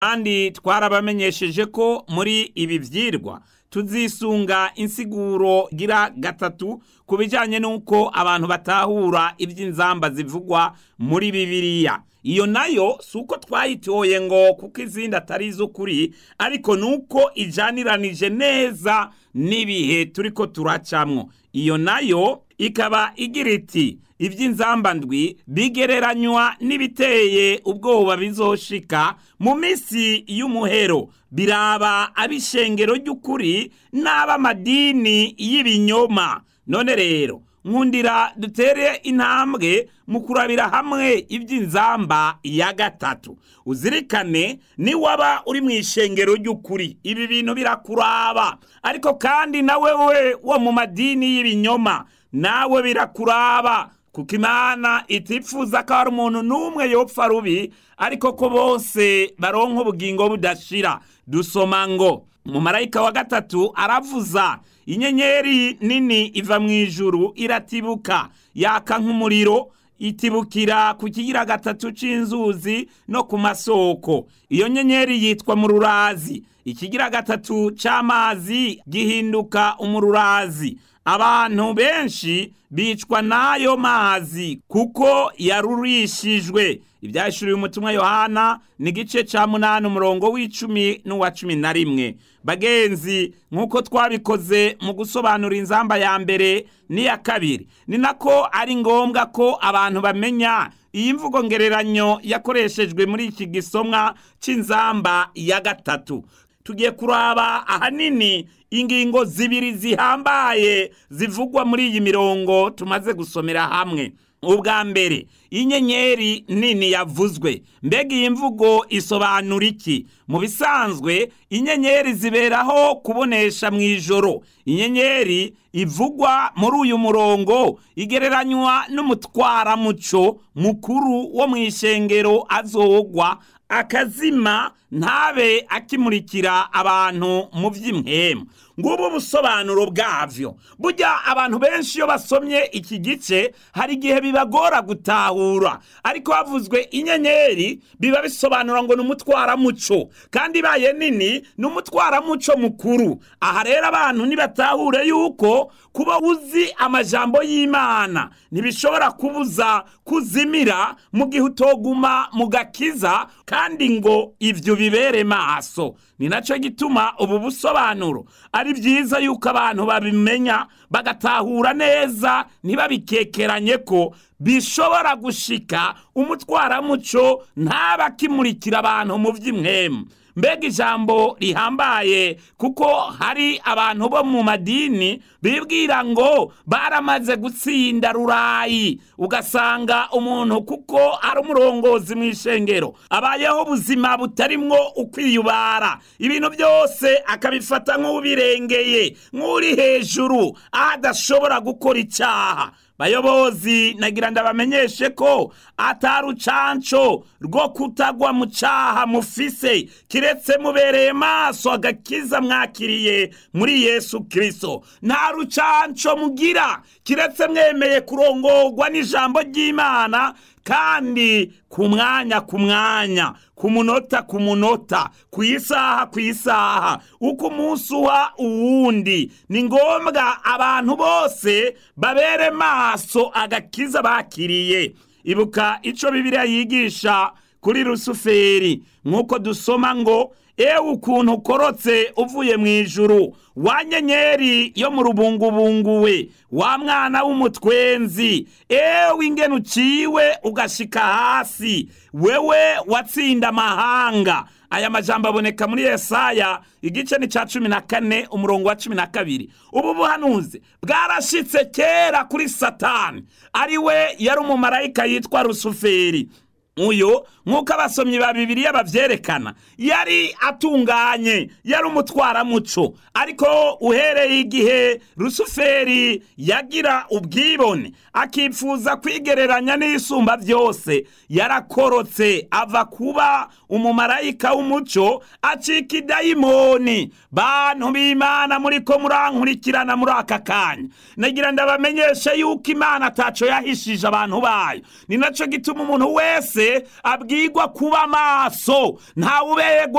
kandi twarabamenyesheje ko muri ibi vyirwa tuzisunga insiguro gira gatatu ku bijanye n'uko abantu batahura ivy'inzamba zivugwa muri Bibiliya. Iyo nayo suko twayitoye ngo kuko izindi atari iz'ukuri, ariko nuko ijaniranije neza n'ibihe turiko turacamwo. Iyo nayo ikaba igira iti ivy'inzamba ndwi bigereranywa n'ibiteye ubwoba bizoshika mu misi y'umuhero, biraba ab'ishengero ry'ukuri n'ab'amadini y'ibinyoma. None rero nkundira dutere intambwe mu kurabira hamwe ivy'inzamba ya gatatu. Uzirikane ni waba uri mw'ishengero ry'ukuri ibi bintu birakuraba, ariko kandi nawe wo mu madini y'ibinyoma nawe birakuraba, kuko Imana itifuza ko hari umuntu n'umwe yopfa rubi, ariko ko bose baronka ubugingo budashira. Dusoma ngo umumarayika wa gatatu aravuza, inyenyeri nini iva mw'ijuru iratibuka yaka nk'umuriro, itibukira ku kigira gatatu c'inzuzi no ku masoko. Iyo nyenyeri yitwa mururazi. Ikigira gatatu c'amazi gihinduka umururazi. Abantu benshi bicwa n'ayo mazi kuko yarurishijwe. Ivyahishuriwe umutumwa Yohana ni igice ca 8 umurongo w'10 n'uwa 11. Bagenzi, nk'uko twabikoze mu gusobanura inzamba ya mbere n'iya kabiri, ni nako ari ngombwa ko abantu bamenya iyi mvugo ngereranyo yakoreshejwe muri iki gisomwa c'inzamba ya gatatu. Tugiye kuraba ahanini ingingo zibiri zihambaye zivugwa muri iyi mirongo tumaze gusomera hamwe. Ubwa mbere, inyenyeri nini yavuzwe. Mbega iyi mvugo isobanura iki? Mu bisanzwe inyenyeri ziberaho kubonesha mw'ijoro. Inyenyeri ivugwa muri uyu murongo igereranywa n'umutwara muco mukuru wo mw'ishengero azogwa akazima ntabe akimurikira abantu mu vy'imhemu. Ngubu busobanuro bwavyo. Burya abantu benshi iyo basomye iki gice hari igihe bibagora gutahura, ariko havuzwe inyenyeri biba bisobanura ngo n'umutwara muco, kandi baye nini n'umutwara muco mukuru. Aha rero abantu nibatahure yuko kuba uzi amajambo y'Imana ntibishobora kubuza kuzimira mu gihe utoguma mu gakiza, kandi ngo ivyo bibere maso. Ni naco gituma ubu busobanuro ari vyiza yuko abantu babimenya bagatahura neza, ntibabikekeranye ko bishobora gushika umutwara muco ntaba akimurikira abantu mu vy'imhemu. Mbega ijambo rihambaye, kuko hari abantu bo mu madini bibwira ngo baramaze gutsinda rurayi. Ugasanga umuntu kuko ari umurongozi mw'ishengero abayeho ubuzima butarimwo ukwiyubara, ibintu byose akabifata nk'ubirengeye, nk'uri hejuru adashobora gukora icaha. Bayobozi, nagira ndabamenyeshe ko atarucanco rwo kutagwa mu caha mufise, kiretse mubereye maso agakiza mwakiriye muri Yesu Kristo. Nta rucanco mugira kiretse mwemeye kurongorwa n'ijambo ry'Imana, kandi ku mwanya ku mwanya, ku munota ku munota, ku isaha ku isaha, uko umunsi uha uwundi. Ni ngombwa abantu bose babere maso agakiza bakiriye. Ibuka ico Bibiliya yigisha kuri Rusuferi, nk'uko dusoma ngo ewe ukuntu ukorotse uvuye mw'ijuru, wa nyenyeri yo mu rubungubungu we, wa mwana w'umutwenzi, ewe ingene uciwe ugashika hasi, wewe watsinda amahanga. Aya majambo aboneka muri Yesaya igice ni ca 14 umurongo wa 12. Ubu buhanuzi bwarashitse kera kuri Satani, ari we yari umumarayika yitwa Rusuferi. Uyo nk'uko abasomyi ba Bibiliya bavyerekana yari atunganye, yari umutwara muco, ariko uhereye igihe Rusuferi yagira ubwibone akifuza kwigereranya n'isumba vyose, yarakorotse ava kuba umumarayika w'umuco acika idayimoni. Bantu b'Imana muriko murankurikirana muri aka kanya, nagira ndabamenyeshe yuko Imana ataco yahishije abantu bayo. Ni naco gituma umuntu wese wese abwirwa kuba maso, ntawe uberwa